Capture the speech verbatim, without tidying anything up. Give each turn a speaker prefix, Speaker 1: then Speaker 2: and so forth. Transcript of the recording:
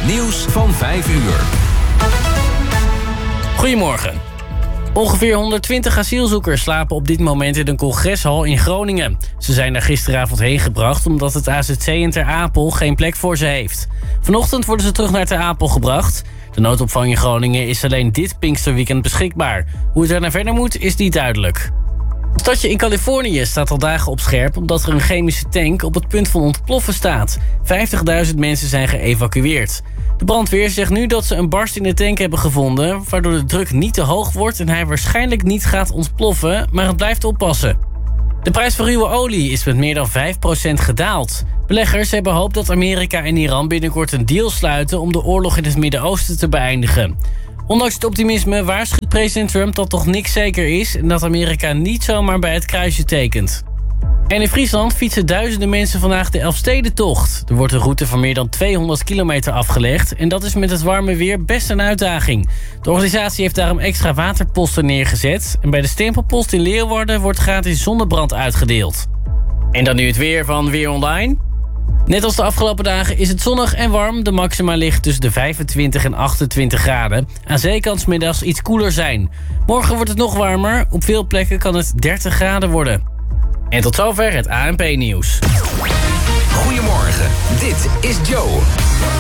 Speaker 1: nieuws van vijf uur.
Speaker 2: Goedemorgen. Ongeveer honderdtwintig asielzoekers slapen op dit moment in een congreshal in Groningen. Ze zijn daar gisteravond heen gebracht omdat het A Z C in Ter Apel geen plek voor ze heeft. Vanochtend worden ze terug naar Ter Apel gebracht. De noodopvang in Groningen is alleen dit Pinksterweekend beschikbaar. Hoe het er naar verder moet, is niet duidelijk. Het stadje in Californië staat al dagen op scherp omdat er een chemische tank op het punt van ontploffen staat. vijftigduizend mensen zijn geëvacueerd. De brandweer zegt nu dat ze een barst in de tank hebben gevonden, waardoor de druk niet te hoog wordt en hij waarschijnlijk niet gaat ontploffen, maar het blijft oppassen. De prijs van ruwe olie is met meer dan vijf procent gedaald. Beleggers hebben hoop dat Amerika en Iran binnenkort een deal sluiten om de oorlog in het Midden-Oosten te beëindigen. Ondanks het optimisme waarschuwt president Trump dat toch niks zeker is en dat Amerika niet zomaar bij het kruisje tekent. En in Friesland fietsen duizenden mensen vandaag de Elfstedentocht. Er wordt een route van meer dan tweehonderd kilometer afgelegd en dat is met het warme weer best een uitdaging. De organisatie heeft daarom extra waterposten neergezet en bij de stempelpost in Leeuwarden wordt gratis zonnebrand uitgedeeld. En dan nu het weer van Weer Online. Net als de afgelopen dagen is het zonnig en warm. De maxima ligt tussen de vijfentwintig en achtentwintig graden. Aan zee kan 's middags iets koeler zijn. Morgen wordt het nog warmer. Op veel plekken kan het dertig graden worden. En tot zover het A N P-nieuws.
Speaker 1: Goedemorgen, dit is Joe.